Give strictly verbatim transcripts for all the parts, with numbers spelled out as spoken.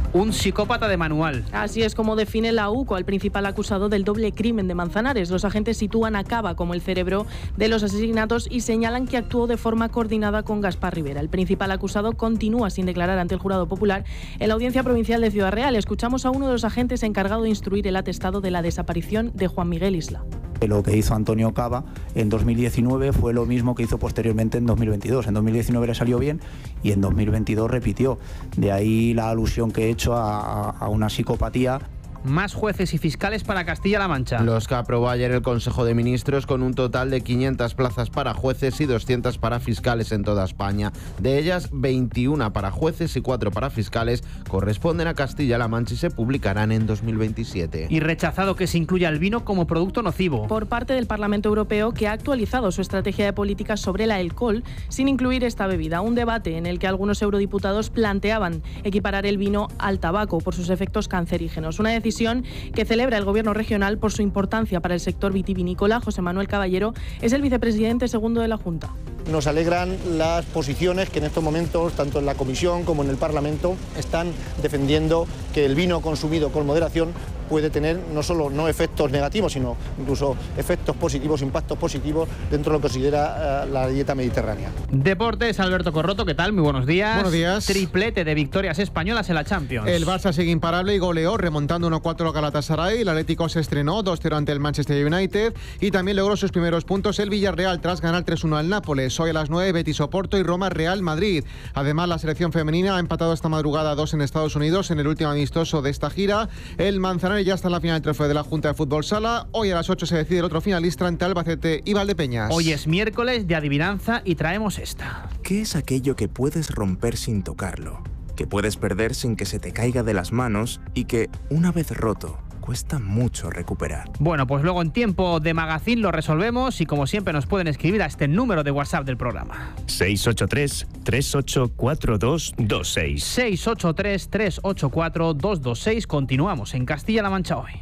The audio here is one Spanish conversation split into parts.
Un psicópata de manual. Así es como define la U C O al principal acusado del doble crimen de Manzanares. Los agentes sitúan a Cava como el cerebro de los asesinatos y señalan que actuó de forma coordinada con Gaspar Rivera. El principal acusado continúa sin declarar ante el jurado popular en la Audiencia Provincial de Ciudad Real. Escuchamos a uno de los agentes encargado de instruir el atestado de la desaparición de Juan Miguel Isla. Lo que hizo Antonio Cava en dos mil diecinueve fue lo mismo que hizo posteriormente en dos mil veintidós. En dos mil diecinueve le salió bien y en dos mil veintidós repitió. De ahí la alusión que he hecho a, a una psicopatía. Más jueces y fiscales para Castilla-La Mancha. Los que aprobó ayer el Consejo de Ministros con un total de quinientas plazas para jueces y doscientas para fiscales en toda España. De ellas, veintiuna para jueces y cuatro para fiscales corresponden a Castilla-La Mancha y se publicarán en dos mil veintisiete. Y rechazado que se incluya el vino como producto nocivo. Por parte del Parlamento Europeo, que ha actualizado su estrategia de políticas sobre el alcohol sin incluir esta bebida. Un debate en el que algunos eurodiputados planteaban equiparar el vino al tabaco por sus efectos cancerígenos. Una decisión que celebra el Gobierno regional por su importancia para el sector vitivinícola. José Manuel Caballero es el vicepresidente segundo de la Junta. Nos alegran las posiciones que en estos momentos, tanto en la Comisión como en el Parlamento, están defendiendo que el vino consumido con moderación puede tener no solo no efectos negativos, sino incluso efectos positivos, impactos positivos dentro de lo que considera uh, la dieta mediterránea. Deportes, Alberto Corroto, ¿qué tal? Muy buenos días. Buenos días. Triplete de victorias españolas en la Champions. El Barça sigue imparable y goleó remontando uno cuatro al Galatasaray. El Atlético se estrenó dos cero ante el Manchester United y también logró sus primeros puntos el Villarreal tras ganar tres uno al Nápoles. Hoy a las nueve, Betis Oporto y Roma Real Madrid. Además, la selección femenina ha empatado esta madrugada a dos en Estados Unidos en el último amistoso de esta gira. El Manzanares ya está en la final del trofeo de la Junta de Fútbol Sala. Hoy a las ocho se decide el otro finalista entre Albacete y Valdepeñas. Hoy es miércoles de adivinanza y traemos esta. ¿Qué es aquello que puedes romper sin tocarlo? Que puedes perder sin que se te caiga de las manos y que, una vez roto, cuesta mucho recuperar. Bueno, pues luego en tiempo de magazine lo resolvemos y como siempre nos pueden escribir a este número de WhatsApp del programa. seis ocho tres, tres ocho cuatro dos dos seis. seis ocho tres, tres ocho cuatro dos dos seis. Continuamos en Castilla-La Mancha hoy.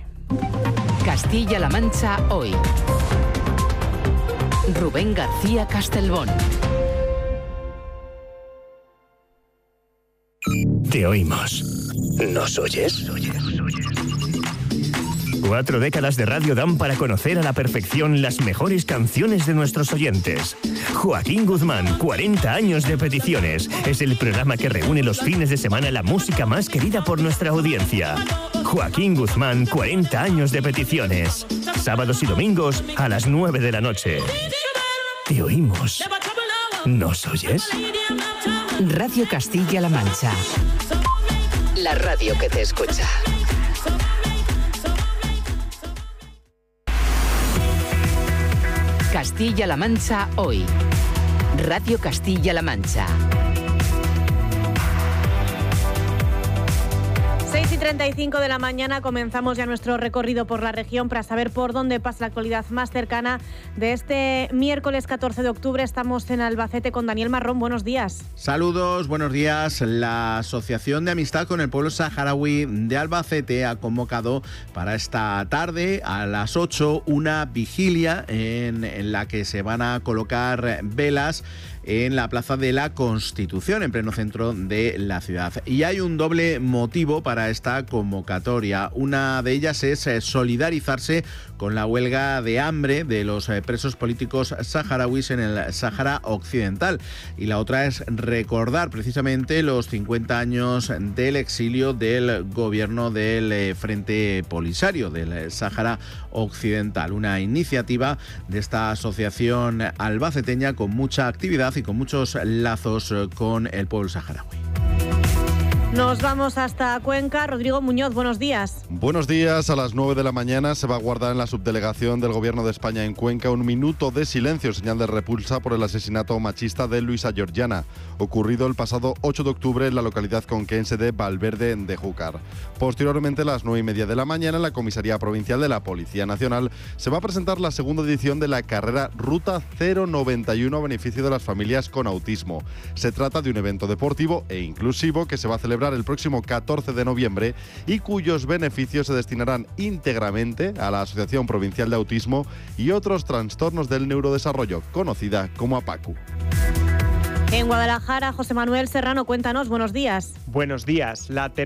Castilla-La Mancha hoy. Rubén García Castelbón. Te oímos. ¿Nos oyes? Cuatro décadas de radio dan para conocer a la perfección las mejores canciones de nuestros oyentes. Joaquín Guzmán, cuarenta años de peticiones. Es el programa que reúne los fines de semana la música más querida por nuestra audiencia. Joaquín Guzmán, cuarenta años de peticiones. Sábados y domingos a las nueve de la noche. Te oímos. ¿Nos oyes? Radio Castilla-La Mancha. La radio que te escucha. Castilla-La Mancha hoy. Radio Castilla-La Mancha. seis y treinta y cinco de la mañana comenzamos ya nuestro recorrido por la región para saber por dónde pasa la actualidad más cercana de este miércoles catorce de octubre. Estamos en Albacete con Daniel Marrón. Buenos días. Saludos, buenos días. La Asociación de Amistad con el Pueblo Saharaui de Albacete ha convocado para esta tarde a las ocho una vigilia en, en la que se van a colocar velas en la Plaza de la Constitución, en pleno centro de la ciudad. Y hay un doble motivo para esta convocatoria. Una de ellas es solidarizarse con la huelga de hambre de los presos políticos saharauis en el Sáhara Occidental. Y la otra es recordar precisamente los cincuenta años del exilio del gobierno del Frente Polisario del Sáhara Occidental. Una iniciativa de esta asociación albaceteña con mucha actividad y con muchos lazos con el pueblo saharaui. Nos vamos hasta Cuenca. Rodrigo Muñoz, buenos días. Buenos días. A las nueve de la mañana se va a guardar en la subdelegación del Gobierno de España en Cuenca un minuto de silencio, señal de repulsa por el asesinato machista de Luisa Georgiana, ocurrido el pasado ocho de octubre en la localidad conquense de Valverde de Júcar. Posteriormente, a las nueve y media de la mañana, en la Comisaría Provincial de la Policía Nacional se va a presentar la segunda edición de la carrera Ruta cero noventa y uno a beneficio de las familias con autismo. Se trata de un evento deportivo e inclusivo que se va a celebrar el próximo catorce de noviembre y cuyos beneficios se destinarán íntegramente a la Asociación Provincial de Autismo y otros trastornos del neurodesarrollo, conocida como APACU. En Guadalajara, José Manuel Serrano, cuéntanos, buenos días. Buenos días. La